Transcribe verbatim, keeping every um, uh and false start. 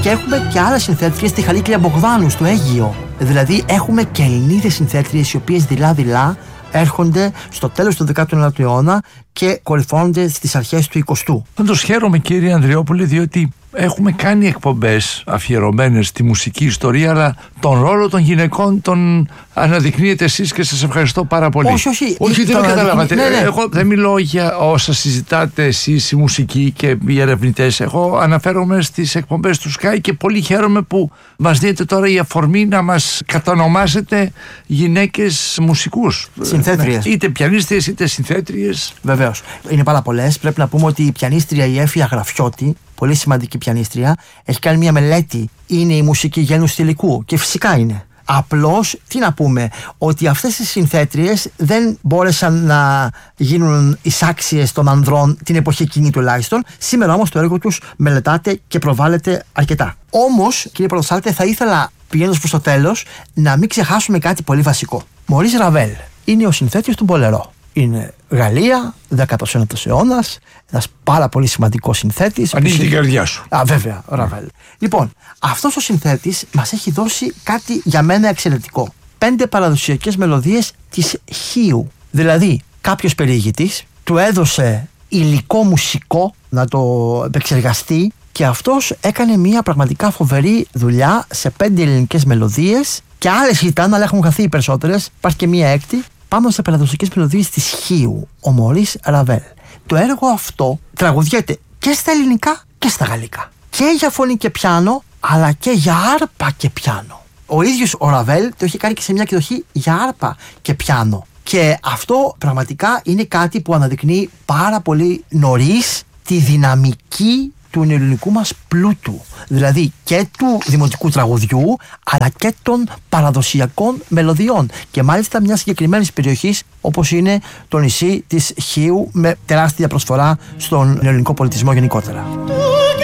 Και έχουμε και άλλες συνθέτριες, τη Χαλίκλια Μπογδάνου στο Αίγυο. Δηλαδή έχουμε και Ελληνίδες συνθέτριες οι οποίες δειλά-δειλά έρχονται στο τέλος του δέκατου ένατου αιώνα και κορυφώνονται στις αρχές του εικοστού. Πάντως χαίρομαι, κύριε Ανδριόπουλε, διότι έχουμε κάνει εκπομπές αφιερωμένες στη μουσική ιστορία, αλλά τον ρόλο των γυναικών τον αναδεικνύετε εσείς και σας ευχαριστώ πάρα πολύ. Όχι, όχι. Όχι, δεν με καταλάβατε. Ναι, ναι. Εγώ δεν μιλώ για όσα συζητάτε εσείς οι μουσικοί και οι ερευνητές. Εγώ αναφέρομαι στις εκπομπές του Sky και πολύ χαίρομαι που μας δίνετε τώρα η αφορμή να μας κατανομάσετε γυναίκες μουσικούς. Συνθέτριες. Είτε πιανίστριες είτε συνθέτριες. Βεβαίως. Είναι πάρα πολλές. Πρέπει να πούμε ότι η πιανίστρια η Έφη Αγραφιώτη, πολύ σημαντική πιανίστρια, έχει κάνει μια μελέτη. Είναι η μουσική γένους θηλυκού. Και φυσικά είναι. Απλώς, τι να πούμε, ότι αυτές οι συνθέτριες δεν μπόρεσαν να γίνουν εισάξιες των ανδρών την εποχή εκείνη τουλάχιστον. Σήμερα όμως το έργο τους μελετάται και προβάλλεται αρκετά. Όμως, κύριε Πρωτοστάλτε, θα ήθελα, πηγαίνοντας προς το τέλος, να μην ξεχάσουμε κάτι πολύ βασικό. Μωρίς Ραβέλ είναι ο συνθέτης του Μπολερό. Είναι Γαλλία, δέκατος ένατος αιώνας, ένας πάρα πολύ σημαντικός συνθέτης. Ανοίγει την καρδιά σου. Α, βέβαια, ο Ραβέλ. Λοιπόν, αυτός ο συνθέτης μας έχει δώσει κάτι για μένα εξαιρετικό. Πέντε παραδοσιακές μελωδίες της Χίου. Δηλαδή, κάποιος περιηγητής του έδωσε υλικό μουσικό να το επεξεργαστεί και αυτός έκανε μια πραγματικά φοβερή δουλειά σε πέντε ελληνικές μελωδίες και άλλες ήταν, αλλά έχουν χαθεί οι περισσότερες. Υπάρχει και μια έκτη πάνω σε παραδοσιακές μελωδίες της Χίου, ο Μωρίς Ραβέλ. Το έργο αυτό τραγουδιέται και στα ελληνικά και στα γαλλικά. Και για φωνή και πιάνο, αλλά και για άρπα και πιάνο. Ο ίδιος ο Ραβέλ το έχει κάνει και σε μια εκδοχή για άρπα και πιάνο. Και αυτό πραγματικά είναι κάτι που αναδεικνύει πάρα πολύ νωρίς τη δυναμική του ελληνικού μας πλούτου. Δηλαδή και του δημοτικού τραγουδιού, αλλά και των παραδοσιακών μελωδιών. Και μάλιστα μια συγκεκριμένη περιοχή όπως είναι το νησί της Χίου, με τεράστια προσφορά στον ελληνικό πολιτισμό γενικότερα.